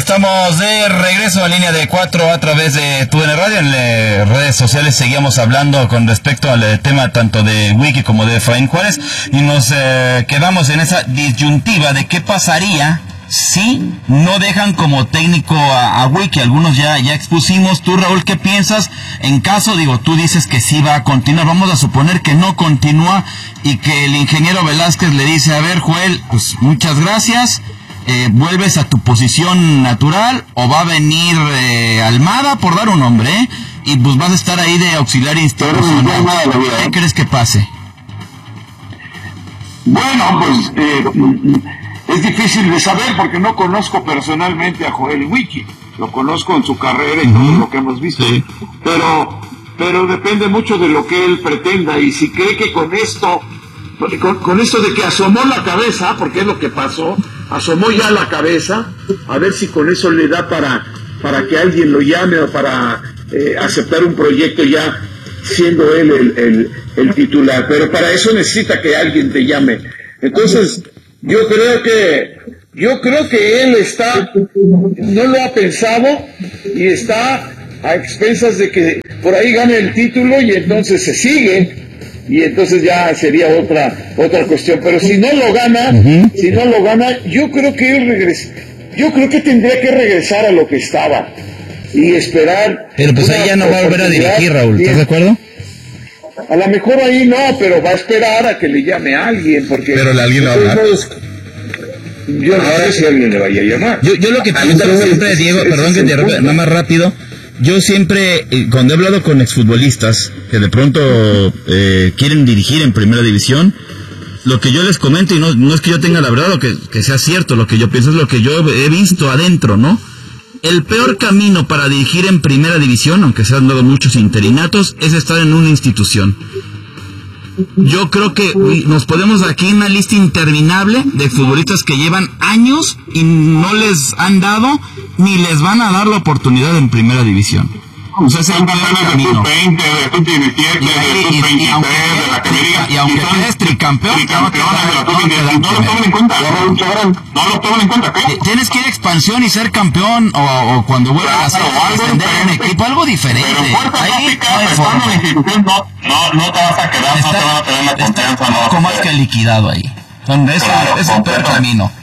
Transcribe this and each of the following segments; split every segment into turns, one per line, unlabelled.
Estamos de regreso a Línea de 4 a través de TUDN Radio. En redes sociales seguíamos hablando con respecto al tema tanto de Wiki como de Efraín Juárez y nos quedamos en esa disyuntiva de qué pasaría si no dejan como técnico a Wiki. Algunos ya expusimos. Tú, Raúl, ¿qué piensas? En caso, tú dices que sí va a continuar. Vamos a suponer que no continúa y que el ingeniero Velázquez le dice, a ver, Joel, pues muchas gracias. ¿Vuelves a tu posición natural o va a venir Almada, por dar un nombre, y pues vas a estar ahí de auxiliar institucional? ¿Qué crees que pase?
Bueno, pues es difícil de saber porque no conozco personalmente a Joel Wiki. Lo conozco en su carrera y todo lo que hemos visto. Sí. Pero depende mucho de lo que él pretenda, y si cree que con esto de que asomó la cabeza, porque es lo que pasó, asomó ya la cabeza, a ver si con eso le da para que alguien lo llame o para aceptar un proyecto ya siendo él el titular. Pero para eso necesita que alguien te llame. Entonces, yo creo que él no lo ha pensado y está a expensas de que por ahí gane el título y entonces se sigue. Y entonces ya sería otra cuestión, pero si no lo gana, yo creo que tendría que regresar a lo que estaba y esperar.
Pero pues ahí ya no va a volver a dirigir, Raúl, ¿estás de acuerdo?
A lo mejor ahí no, pero va a esperar a que le llame a alguien, porque
pero alguien lo va a hablar.
Yo no sé si alguien le vaya a llamar.
Yo lo que pienso siempre, Diego, perdón que te interrumpa, nada más rápido. Yo siempre, cuando he hablado con exfutbolistas que de pronto quieren dirigir en primera división, lo que yo les comento, y no es que yo tenga la verdad o que sea cierto, lo que yo pienso es lo que yo he visto adentro, ¿no? El peor camino para dirigir en primera división, aunque se han dado muchos interinatos, es estar en una institución. Yo creo que nos podemos aquí en una lista interminable de futbolistas que llevan años y no les han dado ni les van a dar la oportunidad en primera división. O sea, ese es el camino. Y aunque eres tricampeón, no lo toman en cuenta. No lo toman en cuenta. Tienes que ir a expansión y ser campeón, o cuando vuelvas a ascender en equipo, algo diferente. Ahí
no te vas a quedar, no te van a tener la confianza.
Un poco más que liquidado ahí. Es el peor camino.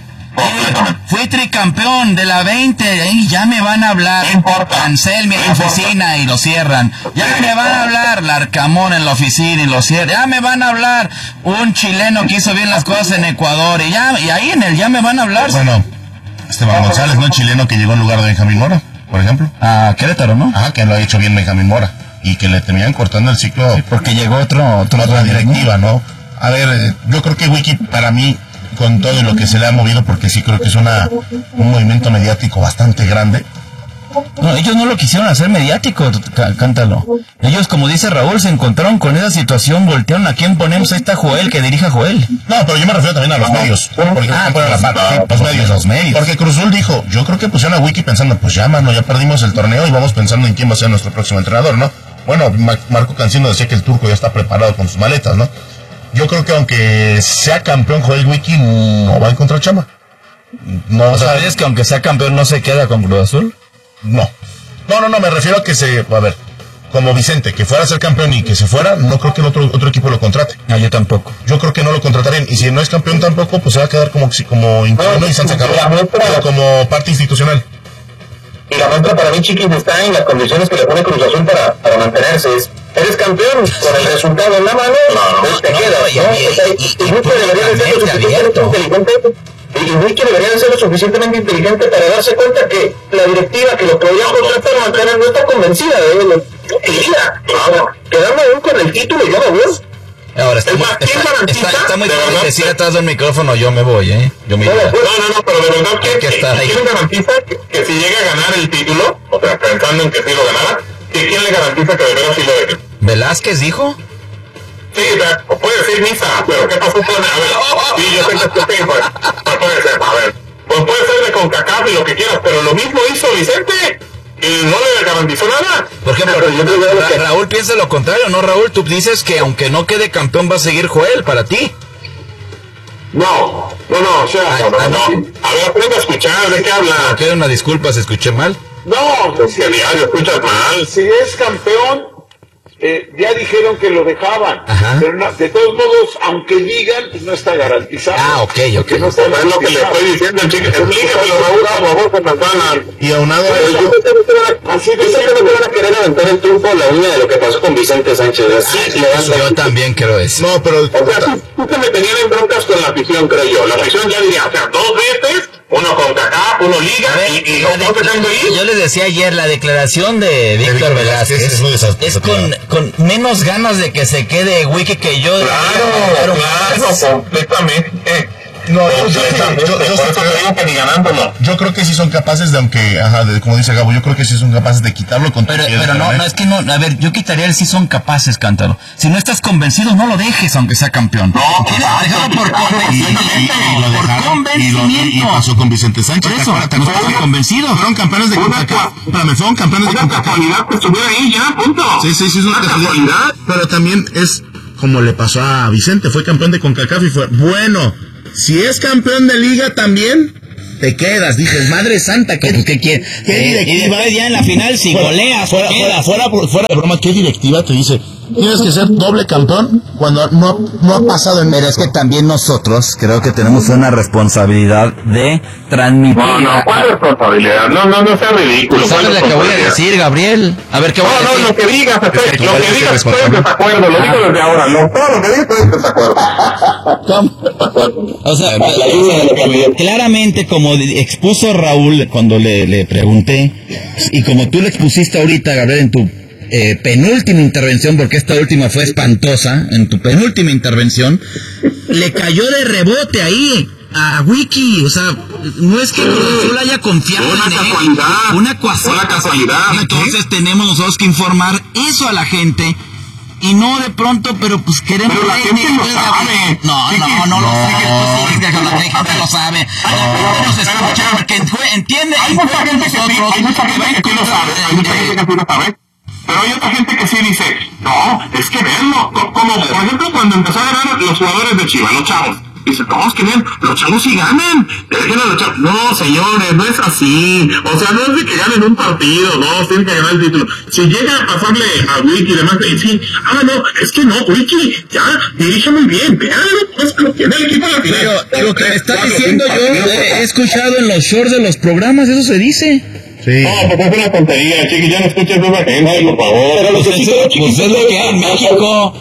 Fui tricampeón de la 20 y ya me van a hablar. Anselmi en la oficina y lo cierran. Ya me van a hablar Larcamón en la oficina y lo cierran. Ya me van a hablar un chileno que hizo bien las cosas en Ecuador y ahí en el ya me van a hablar.
Bueno, Esteban González, ¿no? Un chileno que llegó en lugar de Benjamín Mora, por ejemplo.
A Querétaro, ¿no?
Ajá, que lo ha hecho bien Benjamín Mora y que le terminan cortando el ciclo.
Sí, porque llegó otra
directiva, ¿no? A ver, yo creo que Wiki, para mí, con todo lo que se le ha movido, porque sí creo que es un movimiento mediático bastante grande.
No, ellos no lo quisieron hacer mediático, cántalo. Ellos, como dice Raúl, se encontraron con esa situación, voltearon a quién ponemos, ahí está Joel, que dirija Joel.
No, pero yo me refiero también a los medios, porque los medios. Porque Cruzul dijo, yo creo que pusieron a Wiki pensando, pues ya, mano, ya perdimos el torneo y vamos pensando en quién va a ser nuestro próximo entrenador, ¿no? Bueno, Marco Cancino decía que el turco ya está preparado con sus maletas, ¿no? Yo creo que aunque sea campeón Joel Wiki, no va a encontrar chamba.
No, ¿sabes que aunque sea campeón no se queda con Cruz Azul?
No, me refiero a que como Vicente, que fuera a ser campeón y que se fuera, no creo que el otro equipo lo contrate.
No, yo tampoco.
Yo creo que no lo contratarían, y si no es campeón tampoco, pues se va a quedar como interino y se acabó, como parte institucional.
Y la otra para mí, Chiquis, está en las condiciones que le pone Cruz Azul para mantenerse. Eres campeón con el resultado en la mano, pues te quedas, ¿no? Y Wiki debería de ser lo suficientemente inteligente. Y Wiki debería de ser lo suficientemente inteligente para darse cuenta que la directiva que lo podía contratar no está convencida de él. Quedarme aún con el título y yo me voy.
Ahora está muy difícil decir atrás del micrófono, yo me voy, yo me voy.
No, pero de verdad ¿quién le garantiza que si llega a ganar el título, o sea, pensando en que sí lo ganara, ¿quién le garantiza que de verdad sí lo deje?
¿Velázquez dijo?
Sí, o puede decir Misa, pero ¿qué pasó con él? A ver, sí, yo sé que es puede ser, a ver, pues puede ser de CONCACAF y lo que quieras, pero lo mismo hizo Vicente. Y no le garantizó nada.
Por ejemplo, Raúl piensa lo contrario, ¿no, Raúl? Tú dices que aunque no quede campeón va a seguir Joel, para ti.
No, o sea, no. A ver, aprende a escuchar, final, ¿de qué habla?
¿Queda una disculpa si escuché mal?
No,
Si lo escuchas mal.
si es campeón, ya dijeron que lo dejaban.
Ajá.
Pero no, de todos modos, aunque digan, pues no está garantizado.
Ok.
Porque no está
Es lo que le
garantizado.
estoy diciendo, chico. Explícamelo, Raúl, por favor, que nos van a...
Y aunado a
Yo
eso,
pensé que no te van a querer aventar el triunfo a la uña de lo que pasó con Vicente Sánchez. Así levanta.
Yo también creo eso.
no, pero
O sea, tú te meterían en broncas con la afición, creo yo. La afición ya diría, o sea, 2 veces, uno con CACAF, uno Liga, y los dos dejando ir.
Yo les decía ayer, la declaración de Víctor Velázquez
es muy desastroso.
es con menos ganas de que se quede Wiki que yo.
Claro, completamente.
no, yo creo que sí son capaces de, aunque, como dice Gabo, yo creo que sí son capaces de quitarlo con
Pero no, es que no, a ver, yo quitaría el sí son capaces, Cántaro. Si no estás convencido, no lo dejes aunque sea campeón.
No,
tienes que dejarlo por convencimiento.
Y pasó con Vicente Sánchez.
Por eso,
¿Te acuerdas?
estoy convencido.
Fueron campeones de CONCACAF. Fueron campeones de CONCACAF.
casualidad que estuviera ahí ya, punto.
Sí, es una casualidad. Pero también es como le pasó a Vicente, fue campeón de CONCACAF y fue, bueno, si es campeón de Liga también, te quedas. Dices, madre santa, ¿qué directiva?
Y después ya en la final, si goleas,
fuera de broma, ¿qué directiva te dice? Tienes que ser doble campeón cuando no ha pasado en...
Pero es que también nosotros creo que tenemos una responsabilidad de transmitir.
No, ¿cuál responsabilidad? No sea ridículo.
¿Sabes lo que voy a decir, Gabriel? A ver, ¿qué voy a decir?
No, lo que digas, estoy en desacuerdo, lo digo desde ahora, todo lo que digas estoy en desacuerdo.
O sea, claramente, como expuso Raúl cuando le pregunté, y como tú le expusiste ahorita, Gabriel, en tu penúltima intervención, porque esta última fue espantosa, en tu penúltima intervención, le cayó de rebote ahí a Wiki. O sea, no es que Cruz haya confiado en él. Una casualidad. Entonces tenemos nosotros que informar eso a la gente. Y no de pronto, pero pues queremos...
Pero la gente lo sabe.
No lo sabe. La gente lo sabe. Nos escucha porque entiende.
Hay mucha gente que sí lo sabe. Pero hay otra gente que sí dice, no, es que verlo. Como por ejemplo cuando empezó a ganar los jugadores de Chivas, los chavos. Dice, no, es que ven, los chavos sí ganan. Dejen a los chavos. No, señores, no es así. O sea, no es de que ganen un partido, no, tienen que ganar el título. Si llega a pasarle a Wiki y demás, y sí, no, es que no, Wiki, ya, dirige muy bien, vean, pues lo tiene el equipo de la final.
Pero lo que me está diciendo yo, he escuchado en los shorts de los programas, eso se dice.
Sí.
No, porque es una tontería, chiqui, ya no escuches esa gente, por favor. Pero lo que sí creo, chiqui,
es lo que hay en México.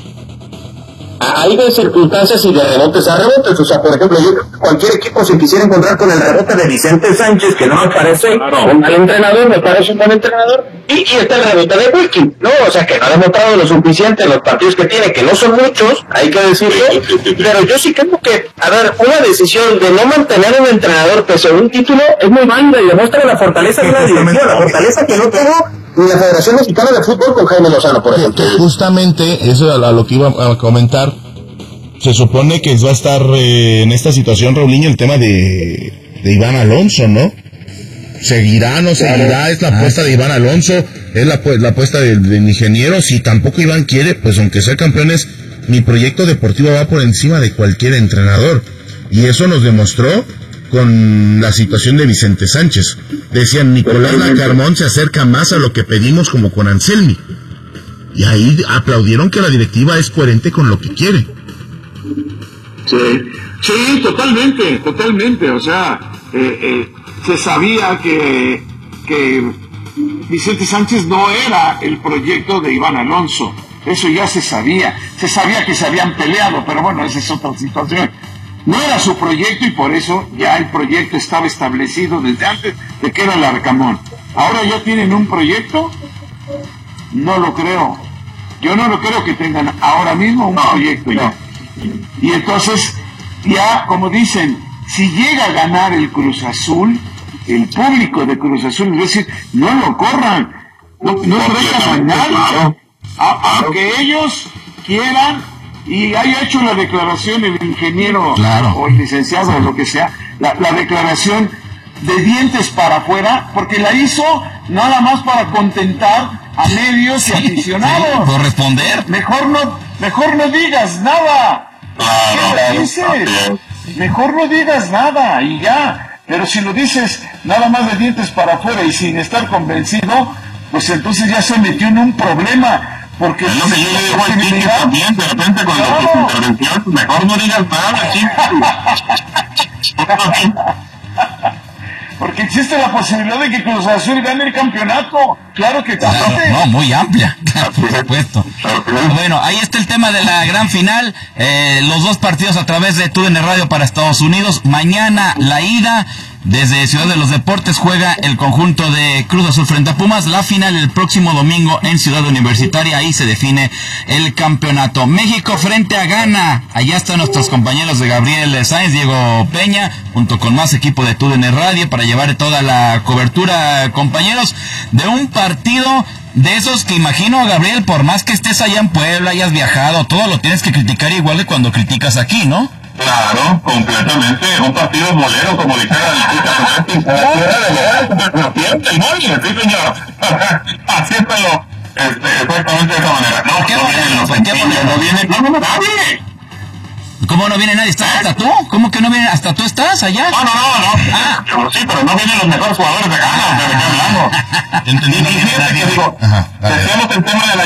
Hay de circunstancias y de rebotes a rebotes. O sea, por ejemplo, cualquier equipo se quisiera encontrar con el rebote de Vicente Sánchez, que no me parece un mal entrenador, me parece un buen entrenador, y está el rebote de Wiki, ¿no? O sea, que no ha demostrado lo suficiente en los partidos que tiene, que no son muchos, hay que decirlo, pero yo sí creo que, a ver, una decisión de no mantener un entrenador pese a un título es muy válida y demuestra la fortaleza de una directiva, la fortaleza que no tuvo ni la Federación Mexicana de Fútbol con Jaime Lozano, por ejemplo.
Que justamente, eso a lo que iba a comentar, se supone que va a estar en esta situación, Raulinho, el tema de Iván Alonso, ¿no? ¿Seguirá, no seguirá? Es la apuesta de Iván Alonso, es la apuesta del ingeniero. Si tampoco Iván quiere, pues aunque sea campeones, mi proyecto deportivo va por encima de cualquier entrenador. Y eso nos demostró con la situación de Vicente Sánchez. Decían, Nicolás Lacarmón se acerca más a lo que pedimos como con Anselmi. Y ahí aplaudieron que la directiva es coherente con lo que quiere.
Sí, totalmente. O sea, se sabía que Vicente Sánchez no era el proyecto de Iván Alonso. Eso ya se sabía. Se sabía que se habían peleado, pero bueno, esa es otra situación. No era su proyecto y por eso ya el proyecto estaba establecido desde antes de que era el Arcamón. ¿Ahora ya tienen un proyecto? No lo creo. Yo no lo creo que tengan ahora mismo un proyecto ya. Y entonces, ya como dicen, si llega a ganar el Cruz Azul, el público de Cruz Azul les va a decir, no lo corran, no traigan a nadie, aunque ellos quieran. Y haya hecho la declaración el ingeniero o el licenciado o lo que sea, la declaración de dientes para afuera, porque la hizo nada más para contentar a medios y aficionados.
Por responder.
Mejor no digas nada. ¿Qué dices? Mejor no digas nada y ya. Pero si lo dices nada más de dientes para afuera y sin estar convencido, pues entonces ya se metió en un problema. Porque
es lo que yo le digo al Chiqui también, de repente cuando tu intervención, mejor no digas nada, Chiqui.
Porque existe la posibilidad de que Cruz Azul gane el campeonato. Claro que existe.
No, muy amplia, por supuesto. Bueno, ahí está el tema de la gran final. Los dos partidos a través de TUDN Radio para Estados Unidos. Mañana la ida. Desde Ciudad de los Deportes juega el conjunto de Cruz Azul frente a Pumas. La final el próximo domingo en Ciudad Universitaria. Ahí se define el campeonato. México frente a Ghana. Allá están nuestros compañeros de Gabriel Sáenz, Diego Peña, junto con más equipo de TUDN Radio para llevar toda la cobertura, compañeros, de un partido de esos que imagino, Gabriel, por más que estés allá en Puebla, hayas viajado, todo lo tienes que criticar igual de cuando criticas aquí, ¿no?
Claro, completamente, un partido bolero, como dijera el sí señor, así es, pero exactamente de esa manera. No,
¿Qué bolero?
No viene nadie.
¿Cómo no viene nadie? ¿Estás hasta tú? ¿Cómo que no viene? ¿Hasta tú estás allá?
No. Sí, pero no vienen los mejores jugadores de Ghana, ¿de qué hablamos?
Entendí.
Y fíjate que digo, decíamos el tema de la